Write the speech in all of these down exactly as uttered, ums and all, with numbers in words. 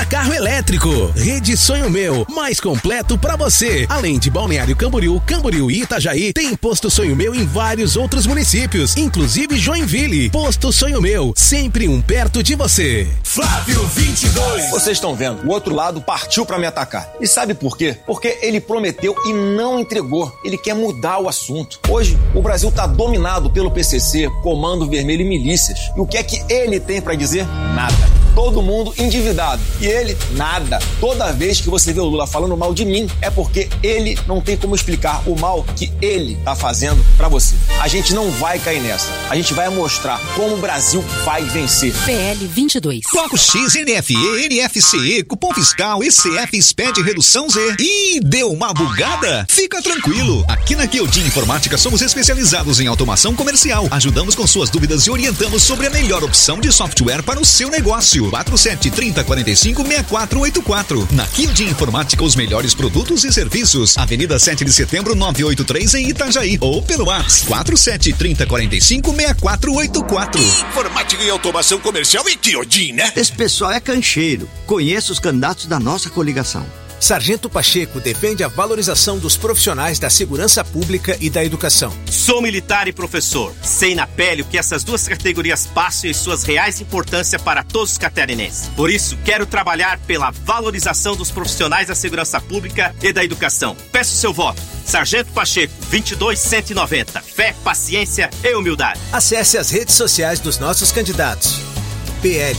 carro elétrico. Rede Sonho Meu, mais completo pra você. Além de Balneário Camboriú, Camboriú e Itajaí, tem Posto Sonho Meu em vários outros municípios, inclusive Joinville. Posto Sonho Meu, sempre um perto de você. Flávio vinte e dois. Vocês estão vendo, o outro lado partiu pra me atacar. E sabe por quê? Porque ele prometeu e não entregou. Ele quer mudar o assunto. Hoje, o Brasil tá dominado pelo P C C, Comando Vermelho e milícias. E o que é que ele tem pra dizer? Nada. Todo mundo endividado. E ele, nada. Toda vez que você vê o Lula falando mal de mim, é porque ele não tem como explicar o mal que ele tá fazendo pra você. A gente não vai cair nessa. A gente vai mostrar como o Brasil vai vencer. P L vinte e dois. Bloco X, N F E, N F C E, cupom fiscal, E C F, S P E D, redução Z. Ih, deu uma bugada? Fica tranquilo. Aqui na Kildin Informática somos especializados em automação comercial. Ajudamos com suas dúvidas e orientamos sobre a melhor opção de software para o seu negócio. quatro sete três zero quatro cinco seis quatro oito quatro. Na Kildin Informática, os melhores produtos e serviços. Avenida sete de setembro, novecentos e oitenta e três, em Itajaí. Ou pelo WhatsApp quatro sete três zero quatro cinco seis quatro oito quatro. Informática e automação comercial e Kildin, né? Esse pessoal é cancheiro. Conheço os candidatos da nossa coligação. Sargento Pacheco defende a valorização dos profissionais da segurança pública e da educação. Sou militar e professor. Sei na pele o que essas duas categorias passam e suas reais importâncias para todos os catarinenses. Por isso, quero trabalhar pela valorização dos profissionais da segurança pública e da educação. Peço seu voto. Sargento Pacheco, vinte e dois cento e noventa. Fé, paciência e humildade. Acesse as redes sociais dos nossos candidatos. P L.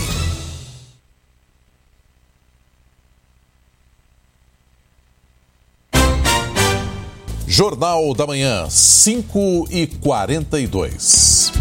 Jornal da Manhã, cinco e quarenta e dois.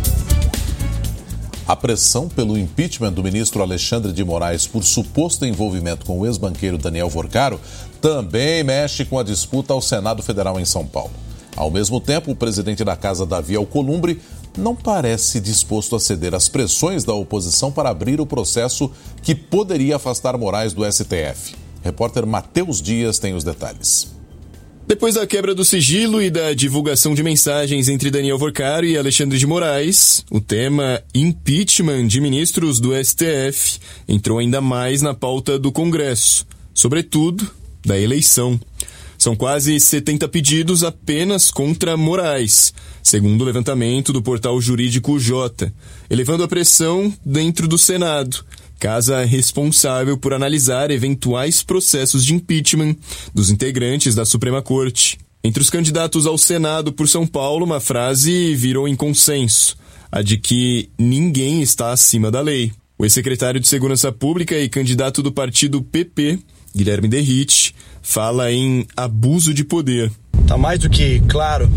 A pressão pelo impeachment do ministro Alexandre de Moraes por suposto envolvimento com o ex-banqueiro Daniel Vorcaro também mexe com a disputa ao Senado Federal em São Paulo. Ao mesmo tempo, o presidente da Casa, Davi Alcolumbre, não parece disposto a ceder às pressões da oposição para abrir o processo que poderia afastar Moraes do S T F. Repórter Matheus Dias tem os detalhes. Depois da quebra do sigilo e da divulgação de mensagens entre Daniel Vorcaro e Alexandre de Moraes, o tema impeachment de ministros do S T F entrou ainda mais na pauta do Congresso, sobretudo da eleição. São quase setenta pedidos apenas contra Moraes, segundo o levantamento do portal jurídico J, elevando a pressão dentro do Senado, casa responsável por analisar eventuais processos de impeachment dos integrantes da Suprema Corte. Entre os candidatos ao Senado por São Paulo, uma frase virou em consenso, a de que ninguém está acima da lei. O ex-secretário de Segurança Pública e candidato do partido P P, Guilherme Derrite, fala em abuso de poder. Está mais do que claro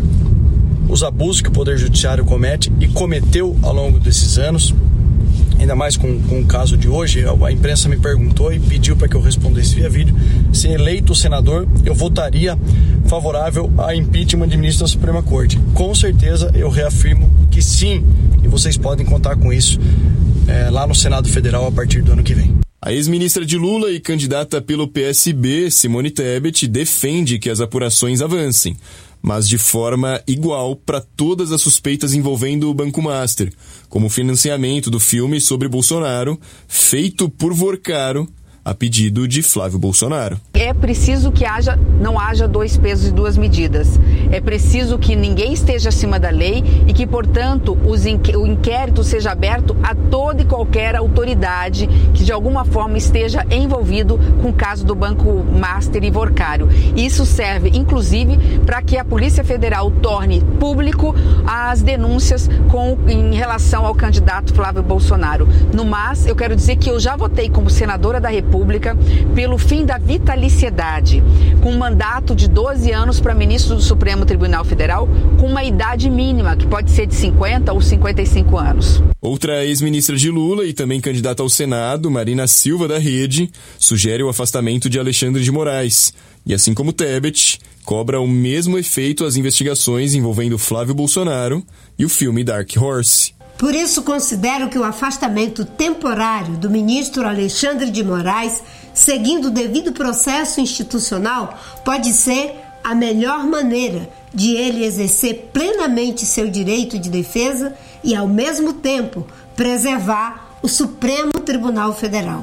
os abusos que o Poder Judiciário comete e cometeu ao longo desses anos. Ainda mais com, com o caso de hoje, a imprensa me perguntou e pediu para que eu respondesse via vídeo se eleito senador eu votaria favorável a impeachment de ministro da Suprema Corte. Com certeza eu reafirmo que sim, e vocês podem contar com isso é, lá no Senado Federal a partir do ano que vem. A ex-ministra de Lula e candidata pelo P S B, Simone Tebet, defende que as apurações avancem, mas de forma igual para todas as suspeitas envolvendo o Banco Master, como o financiamento do filme sobre Bolsonaro, feito por Vorcaro, a pedido de Flávio Bolsonaro. É preciso que haja, não haja dois pesos e duas medidas. É preciso que ninguém esteja acima da lei e que, portanto, os inqu- o inquérito seja aberto a toda e qualquer autoridade que, de alguma forma, esteja envolvido com o caso do Banco Master e Vorcaro. Isso serve, inclusive, para que a Polícia Federal torne público as denúncias com, em relação ao candidato Flávio Bolsonaro. No mais, eu quero dizer que eu já votei como senadora da República pelo fim da vitaliciedade, com um mandato de doze anos para ministro do Supremo Tribunal Federal, com uma idade mínima, que pode ser de cinquenta ou cinquenta e cinco anos. Outra ex-ministra de Lula e também candidata ao Senado, Marina Silva, da Rede, sugere o afastamento de Alexandre de Moraes. E assim como Tebet, cobra o mesmo efeito às investigações envolvendo Flávio Bolsonaro e o filme Dark Horse. Por isso, considero que o afastamento temporário do ministro Alexandre de Moraes, seguindo o devido processo institucional, pode ser a melhor maneira de ele exercer plenamente seu direito de defesa e, ao mesmo tempo, preservar o Supremo Tribunal Federal.